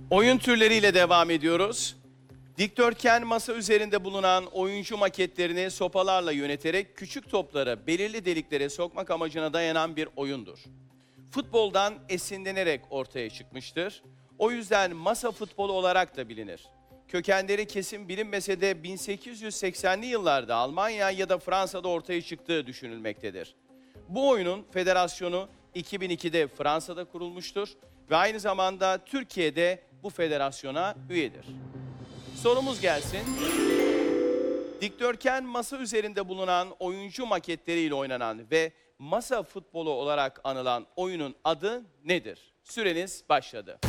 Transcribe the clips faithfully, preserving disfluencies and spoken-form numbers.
Oyun türleriyle devam ediyoruz. Dikdörtgen masa üzerinde bulunan oyuncu maketlerini sopalarla yöneterek küçük topları belirli deliklere sokmak amacına dayanan bir oyundur. Futboldan esinlenerek ortaya çıkmıştır. O yüzden masa futbolu olarak da bilinir. Kökenleri kesin bilinmese de bin sekiz yüz seksenli yıllarda Almanya ya da Fransa'da ortaya çıktığı düşünülmektedir. Bu oyunun federasyonu iki bin ikide Fransa'da kurulmuştur ve aynı zamanda Türkiye'de bu federasyona üyedir. Sorumuz gelsin. Dikdörtgen masa üzerinde bulunan oyuncu maketleriyle oynanan ve masa futbolu olarak anılan oyunun adı nedir? Süreniz başladı.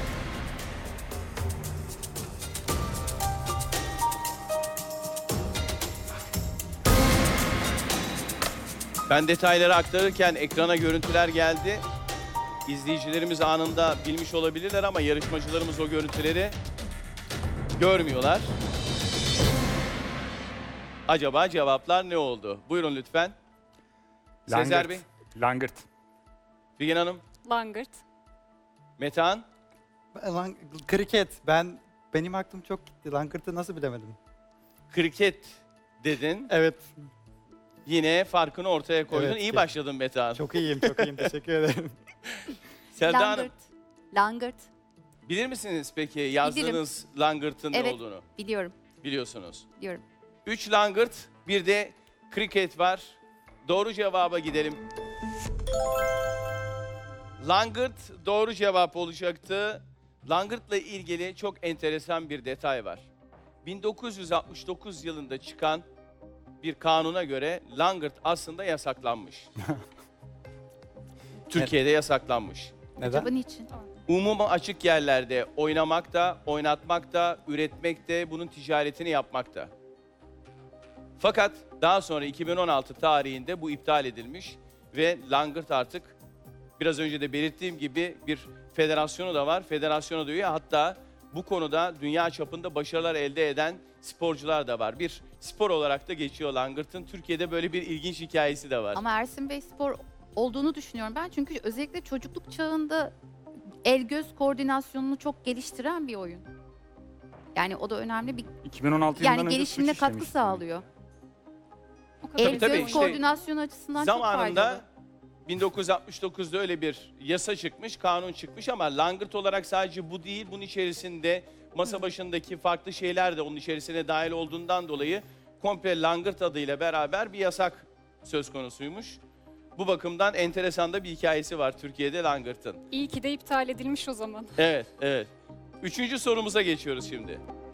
Ben detayları aktarırken ekrana görüntüler geldi. İzleyicilerimiz anında bilmiş olabilirler ama yarışmacılarımız o görüntüleri görmüyorlar. Acaba cevaplar ne oldu? Buyurun lütfen. Sezer Bey, Langırt. Figen Hanım, Langırt. Metehan, Lan, kriket. Ben benim aklım çok gitti. Langırt'ı nasıl bilemedim? kriket dedin. Evet. Yine farkını ortaya koydun. Evet, İyi ki- başladın Metehan. Çok iyiyim, çok iyiyim. Teşekkür ederim. Selda Hanım, Langırt. Langırt. bilir misiniz peki yazdığınız langırtın ne Evet. olduğunu? Biliyorum. Biliyorsunuz. Biliyorum. Üç langırt, bir de kriket var. Doğru cevaba gidelim. Langırt doğru cevap olacaktı. Langırt'la ilgili çok enteresan bir detay var. bin dokuz yüz altmış dokuz yılında çıkan bir kanuna göre langırt aslında yasaklanmış. Türkiye'de yasaklanmış. Acaba Neden? niçin? Umuma açık yerlerde oynamak da, oynatmak da, üretmek de, bunun ticaretini yapmak da. Fakat daha sonra iki bin on altı tarihinde bu iptal edilmiş ve langırt artık biraz önce de belirttiğim gibi bir federasyonu da var. Federasyona da üye, hatta bu konuda dünya çapında başarılar elde eden sporcular da var. Bir spor olarak da geçiyor langırtın. Türkiye'de böyle bir ilginç hikayesi de var. Ama Ersin Bey spor olduğunu düşünüyorum ben. Çünkü özellikle çocukluk çağında el göz koordinasyonunu çok geliştiren bir oyun. Yani o da önemli bir iki bin on altı yılından yani önce gelişimine suç katkı işlemişti. sağlıyor. O kadar El tabii göz işte koordinasyonu açısından çok Zamanında faydalı. bin dokuz yüz altmış dokuzda öyle bir yasa çıkmış, kanun çıkmış ama langırt olarak sadece bu değil, bunun içerisinde masa başındaki farklı şeyler de onun içerisine dahil olduğundan dolayı komple langırt adıyla beraber bir yasak söz konusuymuş. Bu bakımdan enteresan da bir hikayesi var Türkiye'de langırtın. İyi ki de iptal edilmiş o zaman. Evet, evet. Üçüncü sorumuza geçiyoruz şimdi.